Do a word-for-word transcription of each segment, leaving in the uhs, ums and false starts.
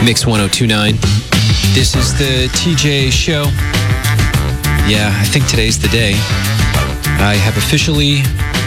Mix one oh two point nine. This is the T J Show. Yeah, I think today's the day. I have officially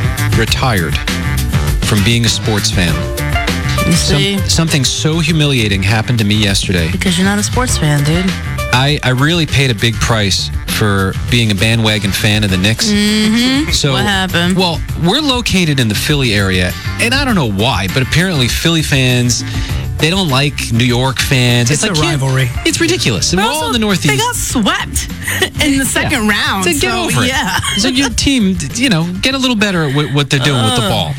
retired from being a sports fan. You see? Some, something so humiliating happened to me yesterday. Because you're not a sports fan, dude. I, I really paid a big price for being a bandwagon fan of the Knicks. Mm-hmm. So, what happened? Well, we're located in the Philly area, and I don't know why, but apparently Philly fans, they don't like New York fans. It's, it's a like, rivalry. It's ridiculous. And But we're all also, in the Northeast. They got swept in the second Yeah. round. So get so, over it. Yeah. So your team, you know, get a little better at what, what they're doing with the ball.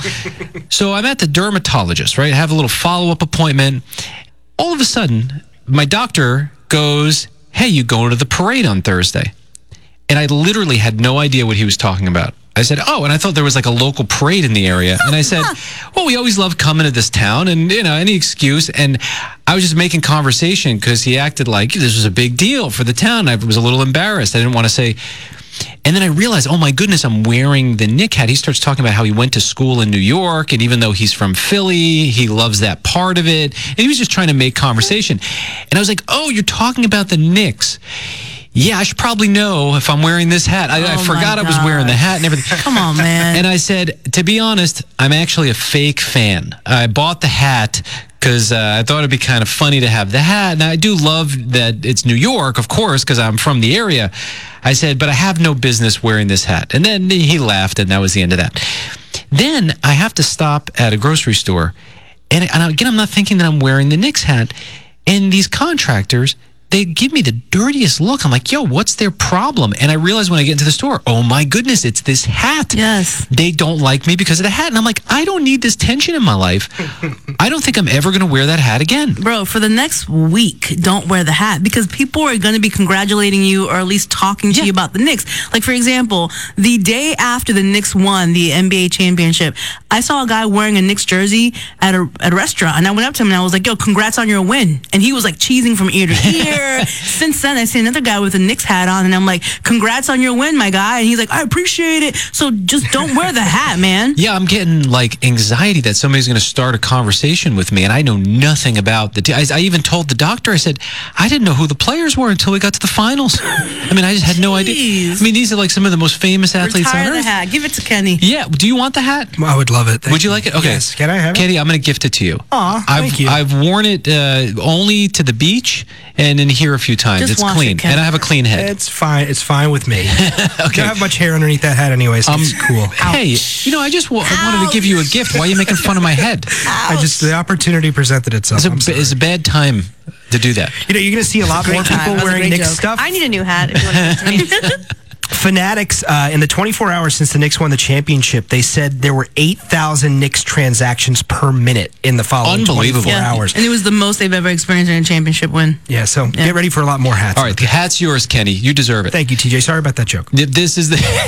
So I'm at the dermatologist, right? I have a little follow-up appointment. All of a sudden, my doctor goes, hey, you going to the parade on Thursday? And I literally had no idea what he was talking about. I said, oh, and I thought there was like a local parade in the area. And I said, well, we always love coming to this town and, you know, any excuse. And I was just making conversation because he acted like this was a big deal for the town. I was a little embarrassed. I didn't want to say. And then I realized, oh, my goodness, I'm wearing the Knick hat. He starts talking about how he went to school in New York. And even though he's from Philly, he loves that part of it. And he was just trying to make conversation. And I was like, oh, you're talking about the Knicks. Yeah, I should probably know if I'm wearing this hat. I, Oh I forgot my I was wearing the hat and everything. Come on, man. And I said, to be honest, I'm actually a fake fan. I bought the hat because uh, I thought it'd be kind of funny to have the hat. And I do love that it's New York, of course, because I'm from the area. I said, but I have no business wearing this hat. And then he laughed, and that was the end of that. Then I have to stop at a grocery store. And, and again, I'm not thinking that I'm wearing the Knicks hat. And these contractors, they give me the dirtiest look. I'm like, yo, what's their problem? And I realize when I get into the store, oh my goodness, it's this hat. Yes. They don't like me because of the hat. And I'm like, I don't need this tension in my life. I don't think I'm ever going to wear that hat again. Bro, for the next week, don't wear the hat because people are going to be congratulating you or at least talking to Yeah. you about the Knicks. Like, for example, the day after the Knicks won the N B A championship, I saw a guy wearing a Knicks jersey at a, at a restaurant. And I went up to him and I was like, yo, congrats on your win. And he was like cheesing from ear to ear. Since then, I see another guy with a Knicks hat on, and I'm like, congrats on your win, my guy. And he's like, I appreciate it. So just don't wear the hat, man. Yeah, I'm getting like anxiety that somebody's going to start a conversation with me, and I know nothing about the. T- I, I even told the doctor, I said, I didn't know who the players were until we got to the finals. I mean, I just had no idea. Jeez. I mean, these are like some of the most famous athletes Retire on the earth. hat. Give it to Kenny. Yeah. Do you want the hat? I would love it. Thank Would you like it? Okay. Yes. Can I have it? Katie, I'm going to gift it to you. Aw, I've, thank you. I've worn it uh, only to the beach and in here a few times. Just it's wash clean. it, Ken. And I have a clean head. It's fine. It's fine with me. I Okay. don't have much hair underneath that hat anyway, so Um, it's cool. Hey, you know, I just wa- I wanted to give you a gift. Why are you making fun of my head? I just the opportunity presented itself. It's a, I'm sorry. it's a bad time to do that. You know, you're going to see a lot more time. people That was a wearing great Knicks joke. stuff. I need a new hat. If you want to give it to me. Fanatics, uh, in the twenty-four hours since the Knicks won the championship, they said there were eight thousand Knicks transactions per minute in the following Unbelievable. twenty-four Yeah. hours. And it was the most they've ever experienced in a championship win. Yeah, so get ready for a lot more hats. All right, the hat's yours, Kenny. You deserve it. Thank you, T J. Sorry about that joke. This is the